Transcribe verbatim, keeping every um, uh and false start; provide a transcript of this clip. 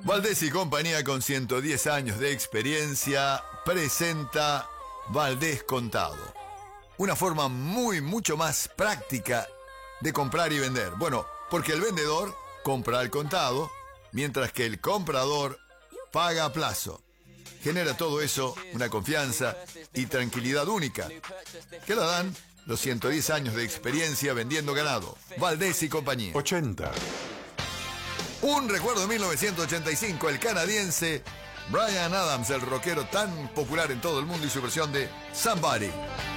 Valdés y compañía, con ciento diez años de experiencia, presenta Valdés Contado. Una forma muy, mucho más práctica de comprar y vender. Bueno, porque el vendedor compra al contado, mientras que el comprador paga a plazo. Genera todo eso una confianza y tranquilidad única, que la dan los ciento diez años de experiencia vendiendo ganado. Valdés y compañía. ochenta. Un recuerdo de mil novecientos ochenta y cinco, el canadiense Bryan Adams, el rockero tan popular en todo el mundo, y su versión de Somebody.